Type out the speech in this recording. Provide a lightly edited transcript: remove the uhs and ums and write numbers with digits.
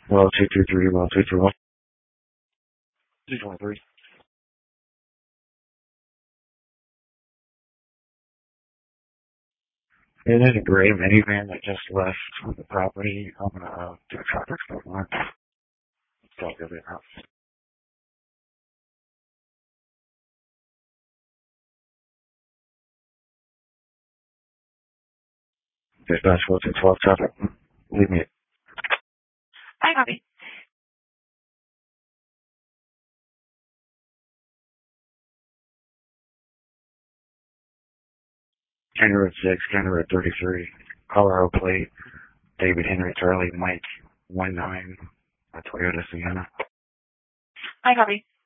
Well, 223, well, 221. 223. It is a gray minivan that just left the property. I'm going to do a traffic stop on it. Stop it out. Dispatch 12 traffic. Leave me. Hi, copy. County Road 6, County Road 33, Colorado plate, David Henry Charlie Mike 19, Toyota Sienna. Hi, copy.